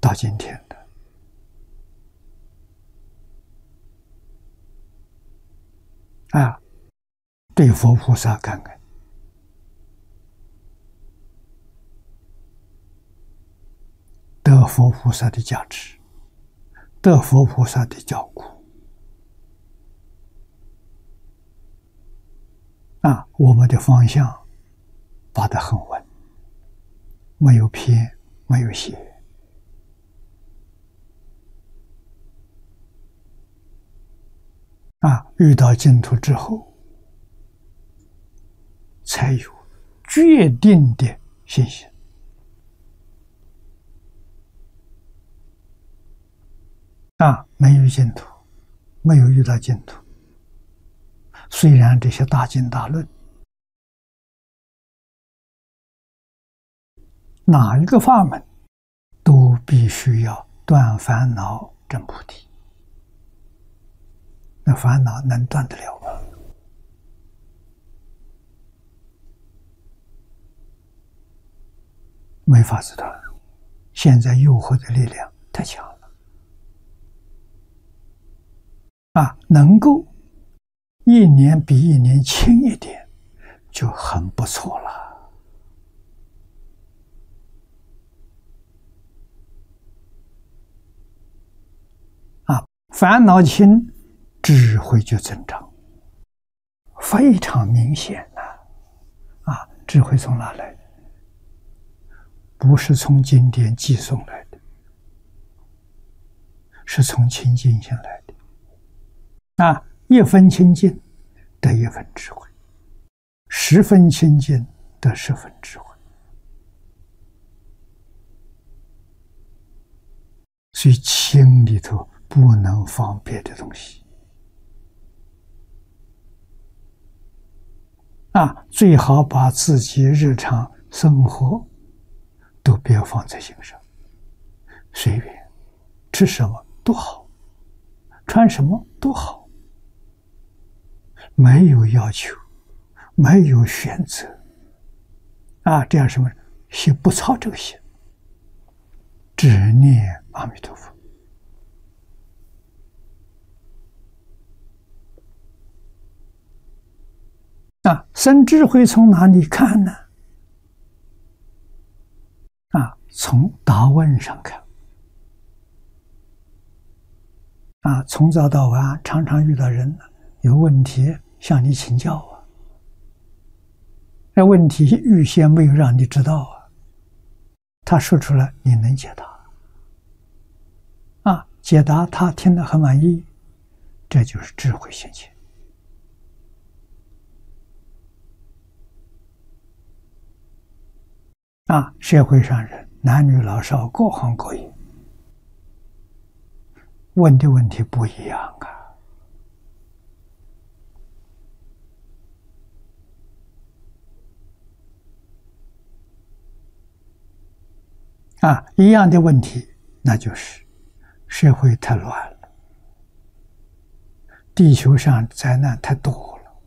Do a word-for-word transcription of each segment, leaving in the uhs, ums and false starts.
到今天的啊，对佛菩萨感恩，得佛菩萨的加持，得佛菩萨的照顾啊，我们的方向把得很稳，没有偏，没有斜啊。遇到净土之后，才有决定的信心啊。没有净土，没有遇到净土，虽然这些大经大论，哪一个法门都必须要断烦恼证菩提，那烦恼能断得了吗？没法子断。现在诱惑的力量太强了啊，能够一年比一年轻一点就很不错了啊。烦恼轻，智慧就增长，非常明显呐啊。智慧从哪来？不是从经典寄送来的，是从清净心来的啊。一分清净得一分智慧，十分清净得十分智慧。所以清里头不能放别的东西啊，最好把自己日常生活都不要放在心上，随缘，吃什么都好，穿什么都好，没有要求，没有选择啊，这样什么心不操这个心，只念阿弥陀佛啊。生智慧从哪里看呢？啊，从答问上看啊，从早到晚常常遇到人有问题向你请教啊，那问题预先没有让你知道啊，他说出来你能解答啊，解答他听得很满意，这就是智慧现前啊。社会上人男女老少各行各业问的问题不一样啊啊，一样的问题，那就是社会太乱了，地球上灾难太多了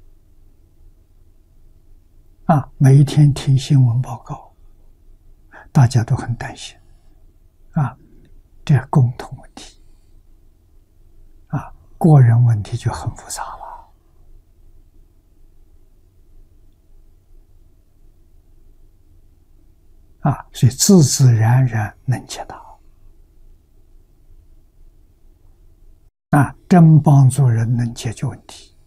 啊，每一天听新闻报告，大家都很担心啊，这是共同问题啊，个人问题就很复杂了啊，所以自自然然能解答啊，真帮助人能解决问题